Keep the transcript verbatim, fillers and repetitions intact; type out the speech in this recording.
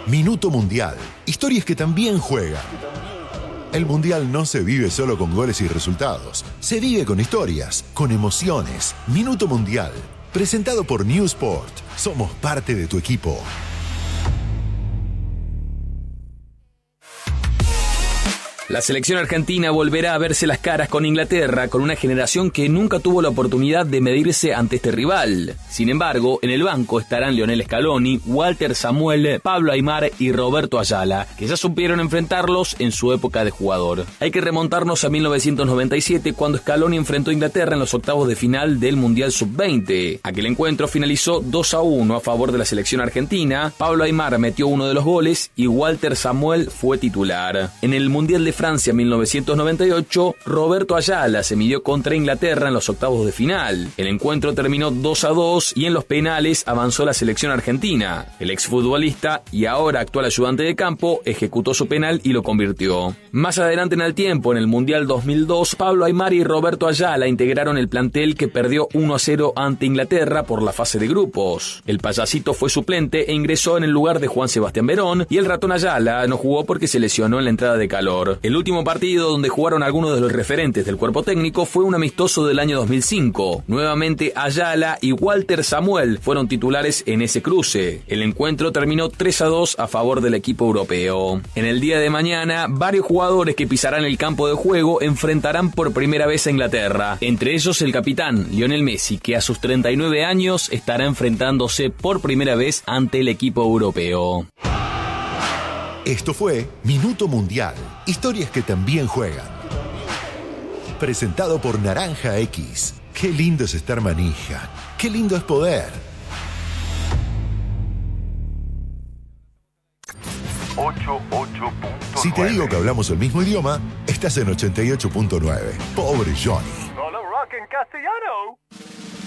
Minuto Mundial. Historias que también juegan. El Mundial no se vive solo con goles y resultados. Se vive con historias, con emociones. Minuto Mundial. Presentado por New Sport. Somos parte de tu equipo. La selección argentina volverá a verse las caras con Inglaterra, con una generación que nunca tuvo la oportunidad de medirse ante este rival. Sin embargo, en el banco estarán Lionel Scaloni, Walter Samuel, Pablo Aimar y Roberto Ayala, que ya supieron enfrentarlos en su época de jugador. Hay que remontarnos a mil novecientos noventa y siete, cuando Scaloni enfrentó a Inglaterra en los octavos de final del Mundial sub veinte. Aquel encuentro finalizó dos a uno a favor de la selección argentina. Pablo Aimar metió uno de los goles y Walter Samuel fue titular. En el Mundial de Francia mil novecientos noventa y ocho, Roberto Ayala se midió contra Inglaterra en los octavos de final. El encuentro terminó dos a dos y en los penales avanzó la selección argentina. El exfutbolista y ahora actual ayudante de campo ejecutó su penal y lo convirtió. Más adelante en el tiempo, en el Mundial dos mil dos, Pablo Aimar y Roberto Ayala integraron el plantel que perdió uno a cero ante Inglaterra por la fase de grupos. El payasito fue suplente e ingresó en el lugar de Juan Sebastián Verón, y el ratón Ayala no jugó porque se lesionó en la entrada de calor. El último partido donde jugaron algunos de los referentes del cuerpo técnico fue un amistoso del año dos mil cinco. Nuevamente Ayala y Walter Samuel fueron titulares en ese cruce. El encuentro terminó tres a dos a favor del equipo europeo. En el día de mañana, varios jugadores que pisarán el campo de juego enfrentarán por primera vez a Inglaterra. Entre ellos el capitán Lionel Messi, que a sus treinta y nueve años estará enfrentándose por primera vez ante el equipo europeo. Esto fue Minuto Mundial. Historias que también juegan. Presentado por Naranja X. Qué lindo es estar manija. Qué lindo es poder. ochenta y ocho punto nueve. Si te digo que hablamos el mismo idioma, estás en ochenta y ocho punto nueve. Pobre Johnny. Solo rock en castellano.